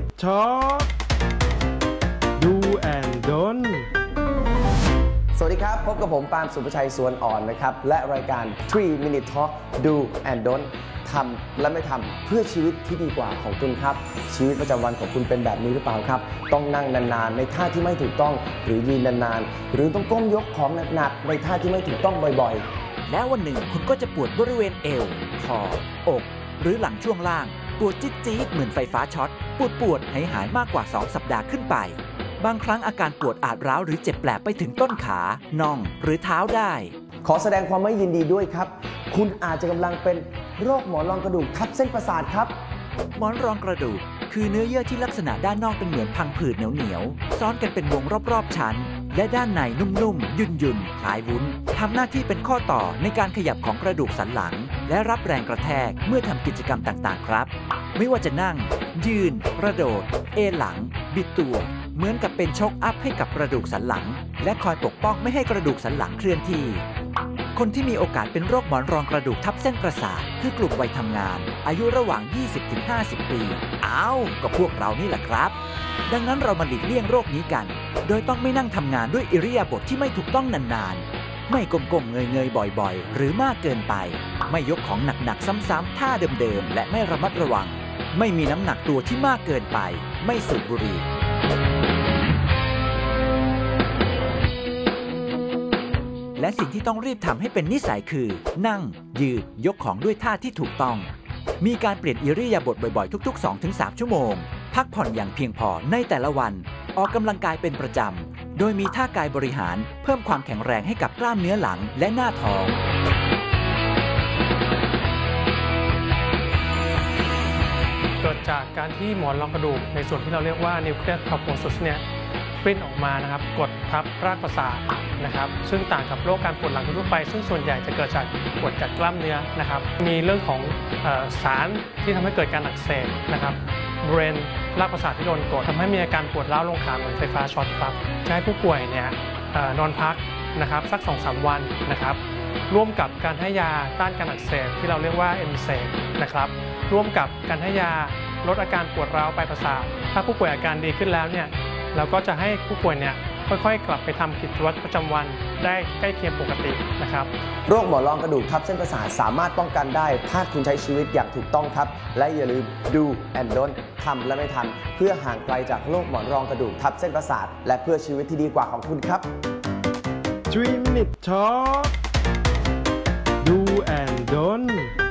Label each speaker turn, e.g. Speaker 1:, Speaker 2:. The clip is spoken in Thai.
Speaker 1: Minute Talk Do and Don't
Speaker 2: สวัสดีครับพบกับผมปาล์มสุภชัยสวนอ่อนนะครับและรายการ 3 Minute Talk Do and Don't ทำและไม่ทำเพื่อชีวิตที่ดีกว่าของคุณครับชีวิตประจำวันของคุณเป็นแบบนี้หรือเปล่าครับต้องนั่งนานๆในท่าที่ไม่ถูกต้องหรือยืนนานๆหรือต้องก้มยกของหนักๆในท่าที่ไม่ถูกต้องบ่อยๆ
Speaker 3: แล้ววันหนึ่งคุณก็จะปวดบริเวณเอวคออกหรือหลังช่วงล่างปวดจี๊ดๆเหมือนไฟฟ้าช็อตปวดหายมากกว่า2 สัปดาห์ขึ้นไปบางครั้งอาการปวดอาจร้าวหรือเจ็บแปลบไปถึงต้นขาน่องหรือเท้าได้
Speaker 2: ขอแสดงความไม่ยินดีด้วยครับคุณอาจจะกำลังเป็นโรคหมอนรองกระดูกทับเส้นประสาทครับ
Speaker 3: หมอนรองกระดูกคือเนื้อเยื่อที่ลักษณะด้านนอกเป็นเหมือนพังผืดเหนียวซ้อนกันเป็นวงรอบๆชั้นและด้านในนุ่มๆยุ่นคล้ายวุ้นทำหน้าที่เป็นข้อต่อในการขยับของกระดูกสันหลังและรับแรงกระแทกเมื่อทำกิจกรรมต่างๆครับไม่ว่าจะนั่งยืนกระโดดเอนหลังบิดตัวเหมือนกับเป็นช็อคอัพให้กับกระดูกสันหลังและคอยปกป้องไม่ให้กระดูกสันหลังเคลื่อนที่คนที่มีโอกาสเป็นโรคหมอนรองกระดูกทับเส้นประสาทคือกลุ่มวัยทำงานอายุระหว่าง 20-50 ปีก็พวกเรานี่แหละครับดังนั้นเรามาหลีกเลี่ยงโรคนี้กันโดยต้องไม่นั่งทำงานด้วยอิริยาบถที่ไม่ถูกต้องนานๆไม่ก้มๆเงยๆบ่อยๆหรือมากเกินไปไม่ยกของหนักๆซ้ำๆท่าเดิมๆและไม่ระมัดระวังไม่มีน้ำหนักตัวที่มากเกินไปไม่สูบบุหรี่และสิ่งที่ต้องรีบทำให้เป็นนิสัยคือนั่งยืนยกของด้วยท่าที่ถูกต้องมีการเปลี่ยนอิริยาบถบ่อยๆทุกๆ 2-3 ชั่วโมงพักผ่อนอย่างเพียงพอในแต่ละวันออกกำลังกายเป็นประจำโดยมีท่ากายบริหารเพิ่มความแข็งแรงให้กับกล้ามเนื้อหลังและหน้าท้อง
Speaker 4: เกิดจากการที่หมอนรองกระดูกในส่วนที่เราเรียกว่า nucleus pulposus เนี่ยปริ้นออกมานะครับกดทับรากประสาทนะครับซึ่งต่างกับโรคการปวดหลังทั่วไปซึ่งส่วนใหญ่จะเกิดจากปวดจากกล้ามเนื้อนะครับมีเรื่องของสารที่ทำให้เกิดการอักเสบนะครับบริเวณรากประสาทที่โดนกดทำให้มีอาการปวดร้าวลงขาเหมือนไฟฟ้าช็อตครับจะให้ผู้ป่วยเนี่ยนอนพักนะครับสัก 2-3 วันนะครับร่วมกับการให้ยาต้านการอักเสบที่เราเรียกว่า NSAID นะครับร่วมกับการให้ยาลดอาการปวดร้าวปลายประสาทถ้าผู้ป่วยอาการดีขึ้นแล้วเนี่ยเราก็จะให้ผู้ป่วยเนี่ยค่อยๆกลับไปทำกิจวัตรประจำวันได้ใกล้เคียงปกตินะครับ
Speaker 2: โรคหมอนรองกระดูกทับเส้นประสาทสามารถป้องกันได้ถ้าคุณใช้ชีวิตอย่างถูกต้องครับและอย่าลืม Do and Don't ทำและไม่ทำเพื่อห่างไกลจากโรคหมอนรองกระดูกทับเส้นประสาทและเพื่อชีวิตที่ดีกว่าของคุณครับ
Speaker 1: 3 Minute Talk Do and Don't